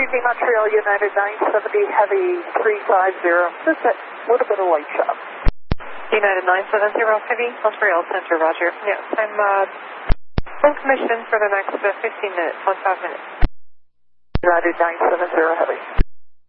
CP Montreal, United 970, Heavy 350. Just a little bit of light shot. United 970, Heavy, Montreal Center, roger. Yes, I'm full commission for the next 15 minutes, 15 minutes. United 970, Heavy.